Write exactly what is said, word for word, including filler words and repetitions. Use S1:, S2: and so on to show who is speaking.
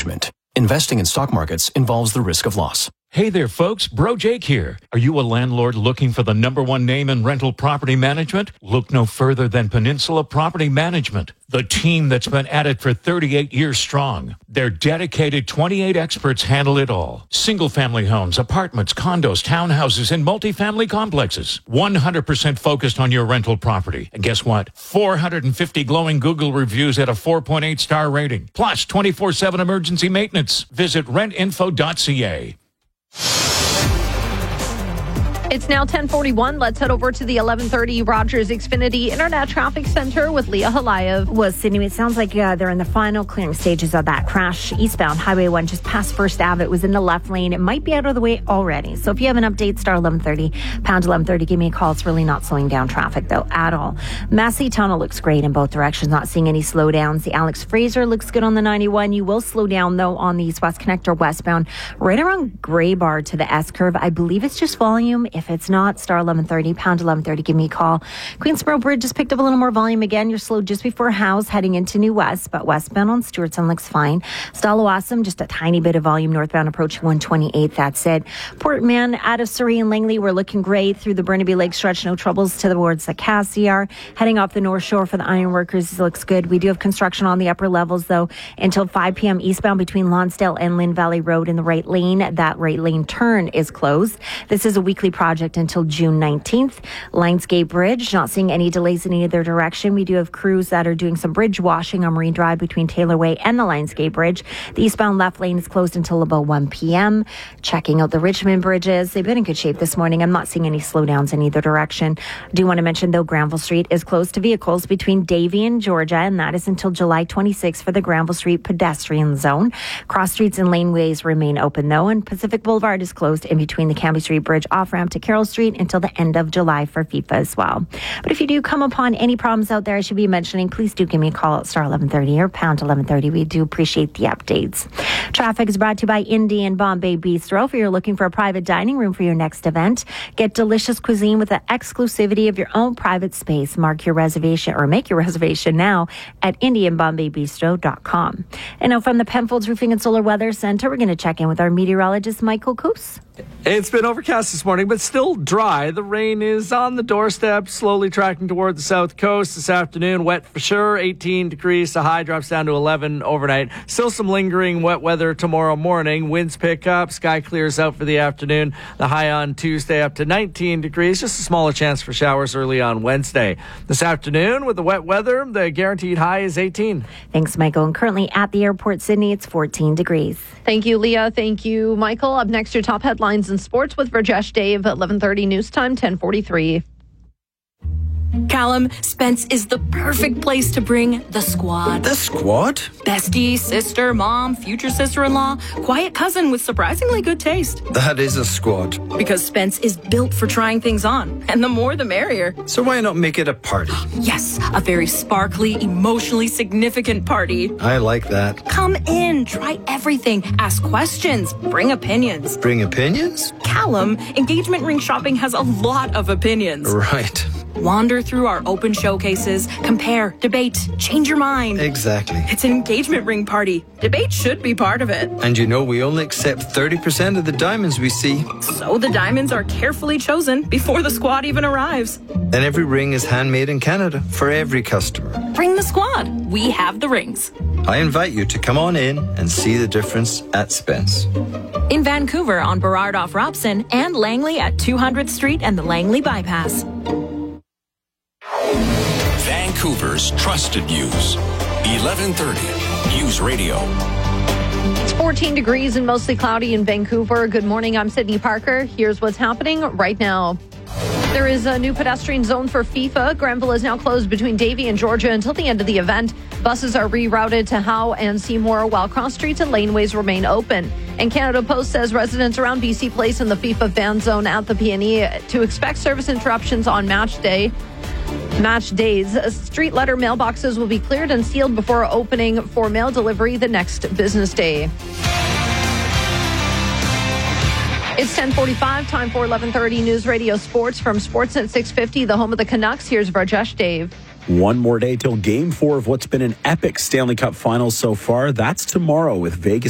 S1: management. Investing in stock markets involves the risk of loss.
S2: Hey there, folks. Bro Jake here. Are you a landlord looking for the number one name in rental property management? Look no further than Peninsula Property Management, the team that's been at it for thirty-eight years strong. Their dedicated twenty-eight experts handle it all. Single-family homes, apartments, condos, townhouses, and multifamily complexes. one hundred percent focused on your rental property. And guess what? four hundred fifty glowing Google reviews at a four point eight star rating. Plus twenty-four seven emergency maintenance. Visit rent info dot c a.
S3: It's now ten forty-one. Let's head over to the eleven thirty Rogers Xfinity Internet Traffic Center with Leah Halayev.
S4: Well, Sydney, it sounds like uh, they're in the final clearing stages of that crash. Eastbound Highway one just past First Ave. It was in the left lane. It might be out of the way already. So if you have an update, star eleven thirty, pound eleven thirty, give me a call. It's really not slowing down traffic, though, at all. Massey Tunnel looks great in both directions. Not seeing any slowdowns. The Alex Fraser looks good on the ninety-one. You will slow down, though, on the East West Connector westbound right around Gray Bar to the S-curve. I believe it's just volume. If it's not, star eleven thirty, pound eleven thirty, give me a call. Queensboro Bridge just picked up a little more volume again. You're slow just before House heading into New West, but westbound on Stewartson looks fine. Stallawasam, just a tiny bit of volume northbound approaching one twenty-eight. That's it. Portman out of Surrey and Langley, we're looking great through the Burnaby Lake stretch. No troubles towards the Cassiar. Heading off the North Shore for the Ironworkers looks good. We do have construction on the upper levels, though, until five p.m. eastbound between Lonsdale and Lynn Valley Road in the right lane. That right lane turn is closed. This is a weekly project until June nineteenth. Lionsgate Bridge, not seeing any delays in either direction. We do have crews that are doing some bridge washing on Marine Drive between Taylor Way and the Lionsgate Bridge. The eastbound left lane is closed until about one p.m. Checking out the Richmond bridges. They've been in good shape this morning. I'm not seeing any slowdowns in either direction. I do want to mention, though, Granville Street is closed to vehicles between Davie and Georgia, and that is until July twenty-sixth for the Granville Street pedestrian zone. Cross streets and laneways remain open, though, and Pacific Boulevard is closed in between the Cambie Street Bridge off-ramp to Carroll Street until the end of July for FIFA as well. But if you do come upon any problems out there I should be mentioning, please do give me a call at star eleven thirty or pound eleven thirty. We do appreciate the updates. Traffic is brought to you by Indian Bombay Bistro. If you're looking for a private dining room for your next event, get delicious cuisine with the exclusivity of your own private space. Mark your reservation or make your reservation now at indian bombay bistro dot com. And now from the Penfolds Roofing and Solar Weather Center, we're going to check in with our meteorologist, Michael Coos.
S5: It's been overcast this morning, but still dry. The rain is on the doorstep, slowly tracking toward the south coast. This afternoon, wet for sure, eighteen degrees. The high drops down to eleven overnight. Still some lingering wet weather tomorrow morning. Winds pick up, sky clears out for the afternoon. The high on Tuesday up to nineteen degrees. Just a smaller chance for showers early on Wednesday. This afternoon, with the wet weather, the guaranteed high is eighteen.
S4: Thanks, Michael. And currently at the airport, Sydney, it's fourteen degrees.
S3: Thank you, Leah. Thank you, Michael. Up next, your top headlines in sports with Rajesh Dave, eleven thirty news time, ten forty-three.
S6: Callum, Spence is the perfect place to bring the squad.
S7: The squad?
S6: Bestie, sister, mom, future sister-in-law, quiet cousin with surprisingly good taste.
S7: That is a squad.
S6: Because Spence is built for trying things on, and the more the merrier.
S7: So why not make it a party?
S6: Yes, a very sparkly, emotionally significant party.
S7: I like that.
S6: Come in, try everything, ask questions, bring opinions.
S7: Bring opinions?
S6: Callum, engagement ring shopping has a lot of opinions.
S7: Right.
S6: Wander through our open showcases, compare, debate, change your mind.
S7: Exactly.
S6: It's an engagement ring party. Debate should be part of it.
S7: And you know we only accept thirty percent of the diamonds we see.
S6: So the diamonds are carefully chosen before the squad even arrives.
S7: And every ring is handmade in Canada for every customer.
S6: Bring the squad. We have the rings.
S7: I invite you to come on in and see the difference at Spence.
S6: In Vancouver on Burrard off Robson and Langley at two hundredth Street and the Langley Bypass.
S8: Vancouver's trusted news. eleven thirty News Radio.
S3: It's fourteen degrees and mostly cloudy in Vancouver. Good morning. I'm Sydney Parker. Here's what's happening right now. There is a new pedestrian zone for FIFA. Granville is now closed between Davie and Georgia until the end of the event. Buses are rerouted to Howe and Seymour, while cross streets and laneways remain open. And Canada Post says residents around B C Place in the FIFA van zone at the P and E to expect service interruptions on match day. Match days. Street letter mailboxes will be cleared and sealed before opening for mail delivery the next business day. It's ten forty-five, time for eleven thirty News Radio Sports from Sportsnet six fifty, the home of the Canucks. Here's Rajesh Dave.
S9: One more day till game four of what's been an epic Stanley Cup final so far. That's tomorrow with Vegas